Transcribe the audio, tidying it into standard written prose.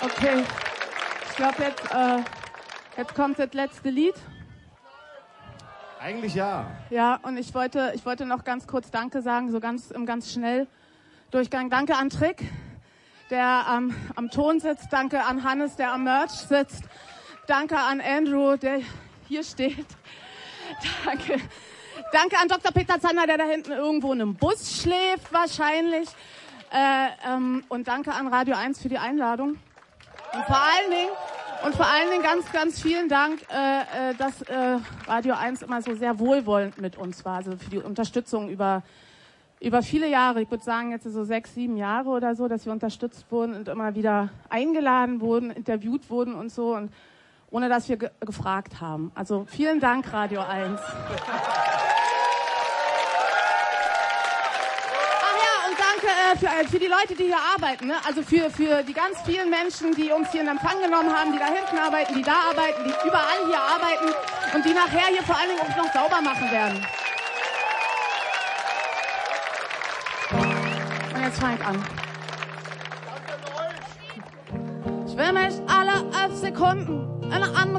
Okay, ich glaube, jetzt kommt das letzte Lied. Eigentlich ja. Ja, und ich wollte noch ganz kurz Danke sagen, so im ganz Schnelldurchgang. Danke an Trick, der am Ton sitzt. Danke an Hannes, der am Merch sitzt. Danke an Andrew, der hier steht. Danke an Dr. Peter Zander, der da hinten irgendwo in einem Bus schläft wahrscheinlich. Und danke an Radio 1 für die Einladung. Und vor allen Dingen ganz, ganz vielen Dank, dass Radio 1 immer so sehr wohlwollend mit uns war. Also für die Unterstützung über viele Jahre. Ich würde sagen jetzt so 6, 7 Jahre oder so, dass wir unterstützt wurden und immer wieder eingeladen wurden, interviewt wurden und so. Und ohne dass wir gefragt haben. Also vielen Dank, Radio 1. Für die Leute, die hier arbeiten, ne? Also für die ganz vielen Menschen, die uns hier in Empfang genommen haben, die da hinten arbeiten, die da arbeiten, die überall hier arbeiten und die nachher hier vor allen Dingen auch noch sauber machen werden. Und jetzt fang ich an. Ich will mich alle 11 Sekunden in eine andere